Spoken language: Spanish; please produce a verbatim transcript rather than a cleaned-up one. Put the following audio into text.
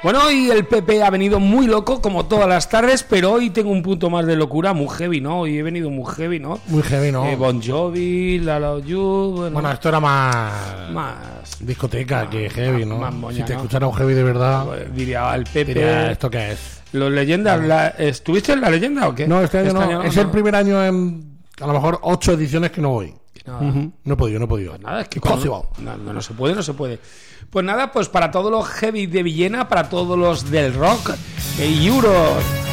Bueno, hoy el Pepe ha venido muy loco, como todas las tardes, pero hoy tengo un punto más de locura, muy heavy, ¿no? Hoy he venido muy heavy, ¿no? Muy heavy, ¿no? Eh, Bon Jovi, La La You... Bueno, bueno, esto era más... Más... discoteca más, que heavy, ¿no? Más moña, si te ¿no? escuchara un heavy de verdad... Pues diría el Pepe... Diría, ¿esto qué es? Los leyendas... Vale. La, ¿Estuviste en La Leyenda o qué? No, este año ¿Este no. año no? Es No. el primer año en... a lo mejor ocho ediciones que no voy. Nada. Uh-huh. No he podido, no he podido. Pues nada, es que Impossible. no, no, no se puede, no se puede. Pues nada, pues para todos los heavy de Villena, para todos los del rock, eh, Euros,